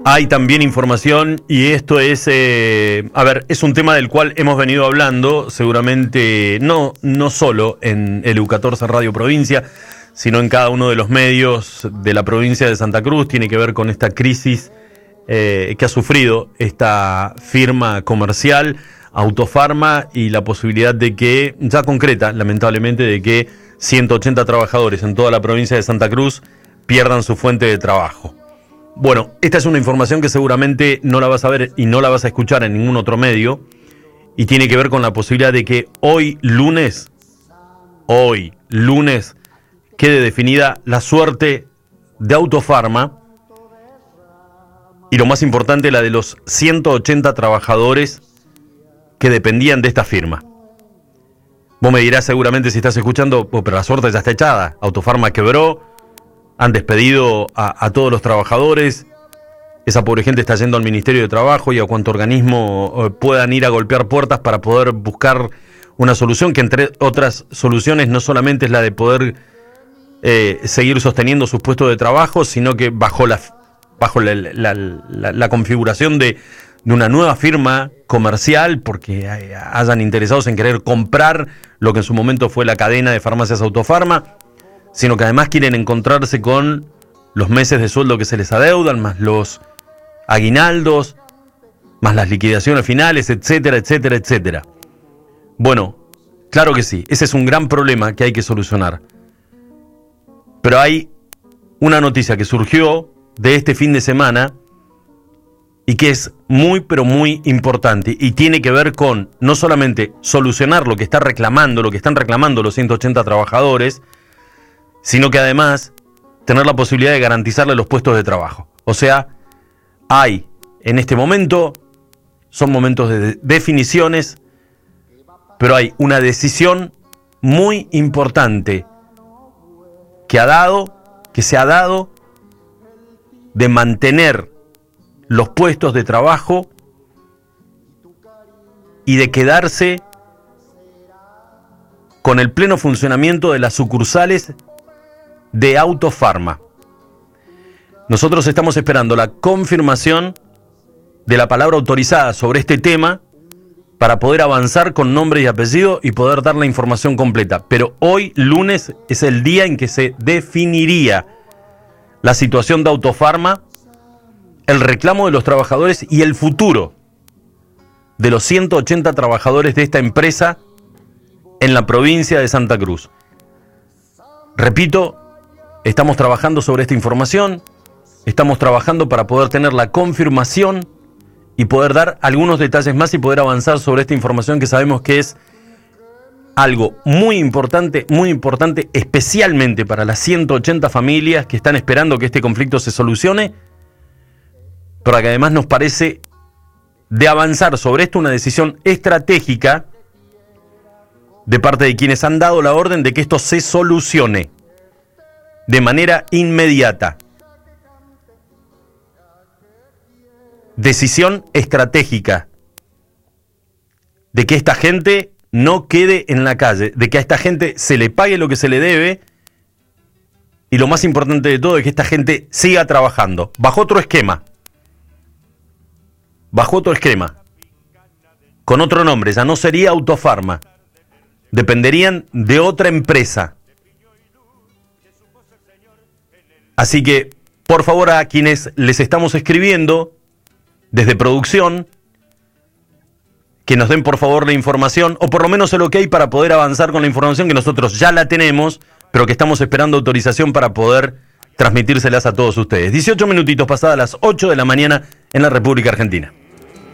Hay también información y esto es, es un tema del cual hemos venido hablando, seguramente no solo en el EU14 Radio Provincia, sino en cada uno de los medios de la provincia de Santa Cruz. Tiene que ver con esta crisis que ha sufrido esta firma comercial, Autofarma, y la posibilidad de que, ya concreta, lamentablemente, de que 180 trabajadores en toda la provincia de Santa Cruz pierdan su fuente de trabajo. Bueno, esta es una información que seguramente no la vas a ver y no la vas a escuchar en ningún otro medio, y tiene que ver con la posibilidad de que hoy lunes, quede definida la suerte de Autofarma y, lo más importante, la de los 180 trabajadores que dependían de esta firma. Vos me dirás seguramente, si estás escuchando, pero la suerte ya está echada. Autofarma quebró, han despedido a todos los trabajadores, esa pobre gente está yendo al Ministerio de Trabajo y a cuanto organismo puedan ir a golpear puertas para poder buscar una solución, que entre otras soluciones no solamente es la de poder seguir sosteniendo sus puestos de trabajo, sino que bajo la configuración de una nueva firma comercial, porque hayan interesados en querer comprar lo que en su momento fue la cadena de farmacias Autofarma, sino que además quieren encontrarse con los meses de sueldo que se les adeudan, más los aguinaldos, más las liquidaciones finales, etcétera, etcétera, etcétera. Bueno, claro que sí, ese es un gran problema que hay que solucionar. Pero hay una noticia que surgió de este fin de semana y que es muy, pero muy importante, y tiene que ver con no solamente solucionar lo que están reclamando los 180 trabajadores, sino que además tener la posibilidad de garantizarle los puestos de trabajo. O sea, hay en este momento, son momentos de definiciones, pero hay una decisión muy importante que se ha dado de mantener los puestos de trabajo y de quedarse con el pleno funcionamiento de las sucursales de Autofarma. Nosotros estamos esperando la confirmación de la palabra autorizada sobre este tema para poder avanzar con nombre y apellido y poder dar la información completa. Pero hoy, lunes, es el día en que se definiría la situación de Autofarma, el reclamo de los trabajadores y el futuro de los 180 trabajadores de esta empresa en la provincia de Santa Cruz. Repito, estamos trabajando sobre esta información, estamos trabajando para poder tener la confirmación y poder dar algunos detalles más y poder avanzar sobre esta información, que sabemos que es algo muy importante, especialmente para las 180 familias que están esperando que este conflicto se solucione, pero que además nos parece de avanzar sobre esto una decisión estratégica de parte de quienes han dado la orden de que esto se solucione de manera inmediata. Decisión estratégica de que esta gente no quede en la calle, de que a esta gente se le pague lo que se le debe, y lo más importante de todo es que esta gente siga trabajando bajo otro esquema, con otro nombre. Ya no sería Autofarma, dependerían de otra empresa. Así que, por favor, a quienes les estamos escribiendo desde producción, que nos den por favor la información, o por lo menos el ok para poder avanzar con la información, que nosotros ya la tenemos, pero que estamos esperando autorización para poder transmitírselas a todos ustedes. 18 minutitos pasadas las 8 de la mañana en la República Argentina.